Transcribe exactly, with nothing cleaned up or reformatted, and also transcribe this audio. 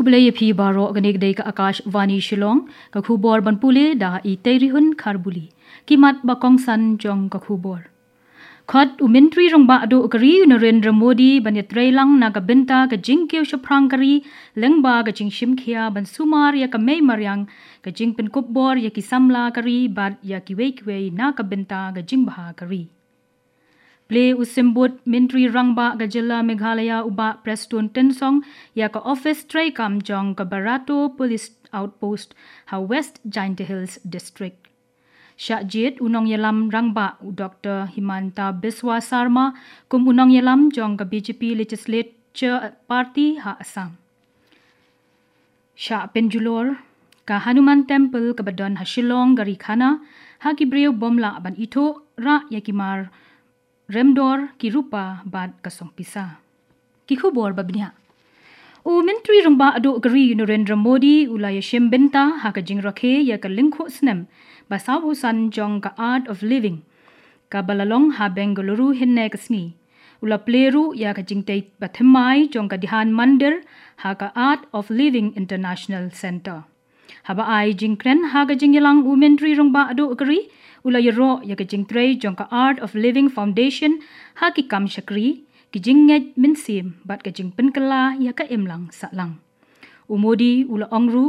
kubelay phi baro ganig day ka Akash Vani Shillong ka khubor ban pule da I teirihun kharbuli kimat bakong san jong ka khubor khot umentri rong ba ado kari Narendra Modi ban yatray lang na ka benta ka jingkeu shaprang kari lengba ka jing shimkhia ban sumar ya ka may maryang ka jing pen kubor ya ki samla kari bad ya ki wei wei na ka benta ka jing baha kari Play usimbut Mintri Rangba Gajilla Meghalaya Uba Preston Tensong ya ka office tray kam jong ka Barato Police Outpost ha West Giant Hills District. Syakjit unong yalam Rangba Doctor Himanta Biswa Sarma kum unong yalam jong ka B J P Legislature Party ha Assam. Syak penjulor ka Hanuman Temple ka Badon ha Shillong gari khana ha kibreu bomla ban ito ra yakimar Remdor ki rupa bad kasong pisa. Ki khubor babnya. U mentri rongba ado gari Narendra Modi ulaya shim benta ha ka jing rakhe ya ka lingkho snem basaw san jong ka art of living ka balalong ha Bengaluru hinne kasmi ula pleru ya ka jing tay bathmai jong ka dihan mandir ha ka art of living international center. Haba ai jing kren ha ka jing yalang u mentri rongba ado gari ula yero ya ka jing tray jong ka art of living foundation ha ki kam shakri ki jing ngej minsim bat ka jing penkala ya ka imlang saklang umodi ula ongru